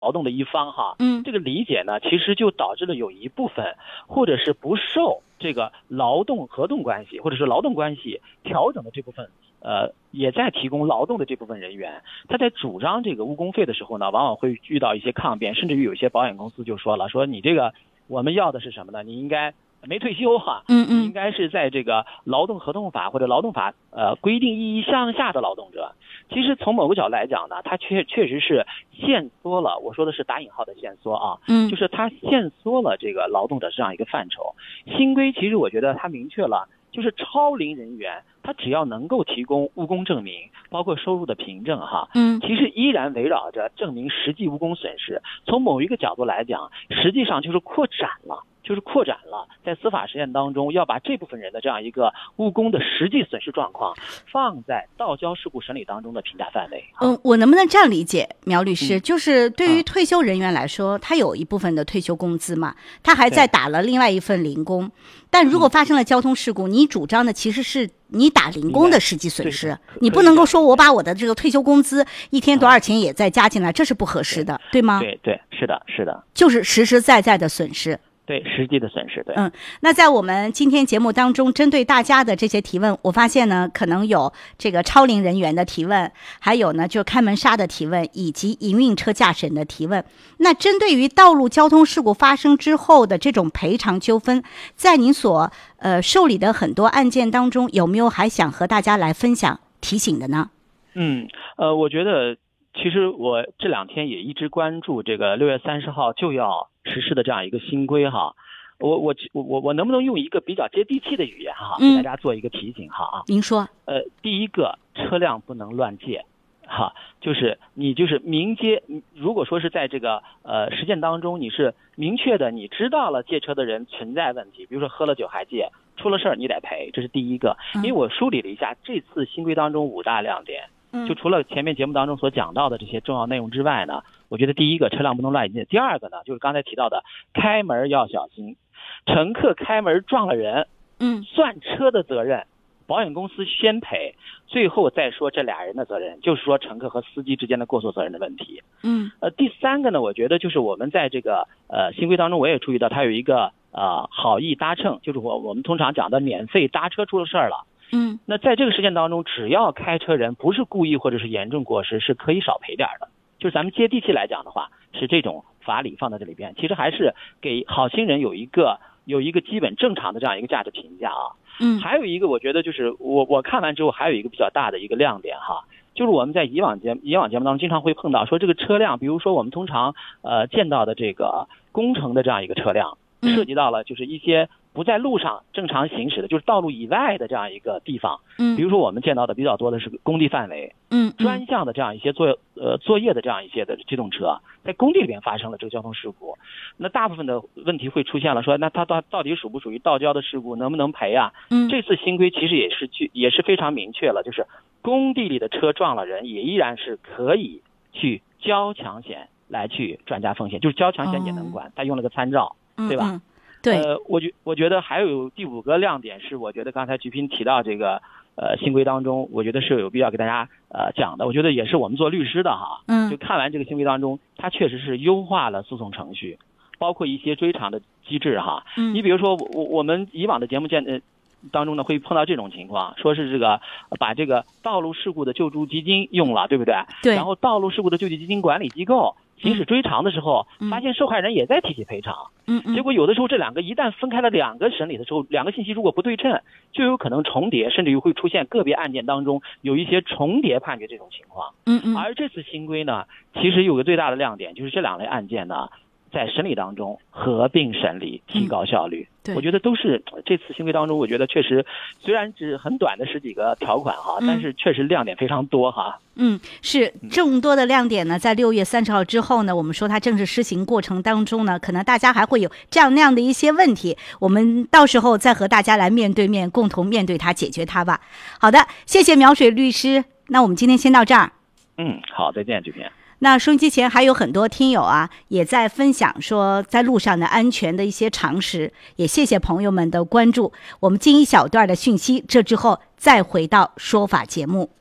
劳动的一方哈，这个理解呢，其实就导致了有一部分或者是不受这个劳动合同关系或者是劳动关系调整的这部分，也在提供劳动的这部分人员，他在主张这个误工费的时候呢，往往会遇到一些抗辩，甚至于有些保险公司就说了，说你这个我们要的是什么呢？你应该没退休哈，你应该是在这个劳动合同法或者劳动法规定意义向下的劳动者。其实从某个角度来讲呢，它确实是限缩了，我说的是打引号的限缩啊，就是它限缩了这个劳动者这样一个范畴。新规其实我觉得它明确了，就是超龄人员他只要能够提供务工证明，包括收入的凭证哈，其实依然围绕着证明实际务工损失。从某一个角度来讲，实际上就是扩展了在司法实践当中要把这部分人的这样一个务工的实际损失状况放在道交事故审理当中的评价范围。 我能不能这样理解，苗律师，就是对于退休人员来说，他有一部分的退休工资嘛，他还在打了另外一份零工，但如果发生了交通事故，你主张的其实是你打零工的实际损失，你不能够说我把我的这个退休工资一天多少钱也再加进来，这是不合适的，对吗？ 对，是的， 就是实实在在的损失。 对，实际的损失。对， 那在我们今天节目当中，针对大家的这些提问，我发现呢，可能有这个超龄人员的提问，还有呢，就是开门砂的提问，以及营运车驾驶人的提问。那针对于道路交通事故发生之后的这种赔偿纠纷，在您所受理的很多案件当中，有没有还想和大家来分享提醒的呢？ 我觉得其实我这两天也一直关注这个6月30号就要实施的这样一个新规哈，我能不能用一个比较接地气的语言哈，给大家做一个提醒哈？ 您说。 第一个，车辆不能乱借哈，就是你就是明接，如果说是在这个实践当中，你是明确的，你知道了借车的人存在问题，比如说喝了酒还借，出了事儿你得赔，这是第一个。因为我梳理了一下这次新规当中5大亮点。就除了前面节目当中所讲到的这些重要内容之外呢，我觉得第一个，车辆不能乱借；第二个呢，就是刚才提到的开门要小心，乘客开门撞了人，算车的责任，保险公司先赔，最后再说这俩人的责任，就是说乘客和司机之间的过错责任的问题。第三个呢，我觉得就是我们在这个新规当中，我也注意到它有一个好意搭乘，就是我们通常讲的免费搭车出了事儿了。那在这个事件当中，只要开车人不是故意或者是严重过失，是可以少赔点的。就是咱们接地气来讲的话，是这种法理放在这里边，其实还是给好心人有一个基本正常的这样一个价值评价啊。还有一个我觉得就是我看完之后还有一个比较大的一个亮点哈，就是我们在以往节目当中经常会碰到说这个车辆，比如说我们通常见到的这个工程的这样一个车辆，涉及到了就是一些不在路上正常行驶的，就是道路以外的这样一个地方，比如说我们见到的比较多的是工地范围，专项的这样一些作业的这样一些的机动车，在工地里边发生了这个交通事故，那大部分的问题会出现了，说那它到底属不属于道交的事故，能不能赔啊？这次新规其实也是非常明确了，就是工地里的车撞了人，也依然是可以去交强险来去转嫁风险，就是交强险也能管，它用了个参照，对吧？ 对， 我觉得还有第5个亮点是，我觉得刚才菊萍提到这个新规当中，我觉得是有必要给大家讲的。我觉得也是我们做律师的哈，就看完这个新规当中，它确实是优化了诉讼程序，包括一些追偿的机制哈。你比如说我们以往的节目当中呢，会碰到这种情况，说是这个把这个道路事故的救助基金用了，对不对？ 对。 然后道路事故的救济基金管理机构行使追偿的时候，发现受害人也在提起赔偿，结果有的时候这两个一旦分开了2个审理的时候，2个信息如果不对称，就有可能重叠，甚至于会出现个别案件当中有一些重叠判决这种情况。而这次新规呢，其实有个最大的亮点，就是这2类案件呢，在审理当中合并审理，提高效率。我觉得都是这次新规当中，我觉得确实虽然只很短的10几个条款哈，但是确实亮点非常多哈。 是众多的亮点呢，在6月30号之后呢，我们说它正式施行过程当中呢，可能大家还会有这样那样的一些问题，我们到时候再和大家来面对面，共同面对它，解决它吧。好的，谢谢苗水律师，那我们今天先到这儿。 好，再见，这边。 那收音机前还有很多听友啊，也在分享说在路上的安全的一些常识，也谢谢朋友们的关注。我们进一小段的讯息，这之后再回到说法节目。